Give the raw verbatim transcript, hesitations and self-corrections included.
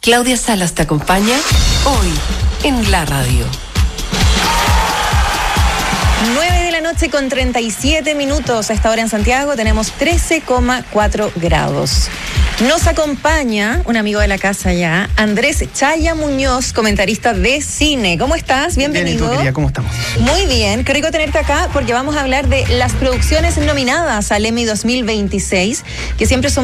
Claudia Salas te acompaña hoy en la radio. nueve de la noche con treinta y siete minutos. A esta hora en Santiago tenemos trece coma cuatro grados. Nos acompaña un amigo de la casa ya, Andrés Chaya Muñoz, comentarista de cine. ¿Cómo estás? Bienvenido. Bien, ¿y tú, querida? ¿Cómo estamos? Muy bien, qué rico tenerte acá porque vamos a hablar de las producciones nominadas al Emmy dos mil veintiséis, que siempre son